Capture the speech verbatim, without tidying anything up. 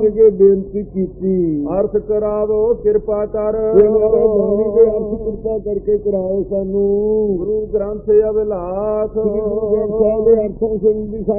ਕੇ ਬੇਨਤੀ ਕੀਤੀ, ਅਰਥ ਕਰਾਵੋ ਕਿਰਪਾ ਕਰ। ਬਾਣੀ ਦੇ ਅਰਥ ਕਿਰਪਾ ਕਰਕੇ ਕਰਾਓ ਸਾਨੂੰ। ਗੁਰੂ ਗ੍ਰੰਥ ਅਵਿਲਾਸ ਗੁਰੂ ਗ੍ਰੰਥ ਸਾਹਿਬ ਦੇ ਅਰਥਾਂ ਸੰਬੰਧੀ